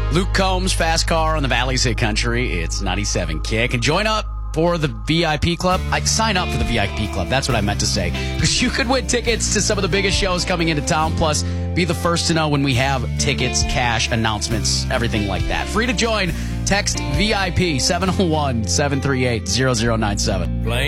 Luke Combs, Fast Car on the Valley's Hit Country. It's 97 Kick. And join up for the VIP Club. Sign up for the VIP Club. That's what I meant to say. Because you could win tickets to some of the biggest shows coming into town. Plus, be the first to know when we have tickets, cash, announcements, everything like that. Free to join. Text VIP 701-738-0097.